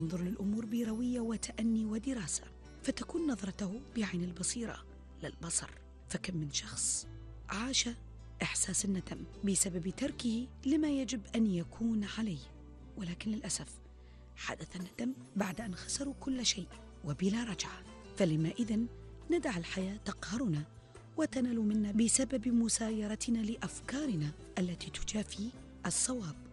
ينظر للأمور بروية وتأني ودراسة، فتكون نظرته بعين البصيرة لا البصر. فكم من شخص عاش إحساس الندم بسبب تركه لما يجب أن يكون عليه، ولكن للأسف حدث الندم بعد أن خسروا كل شيء وبلا رجعة. فلما إذن ندع الحياة تقهرنا وتنال منا بسبب مسايرتنا لأفكارنا التي تجافي الصواب؟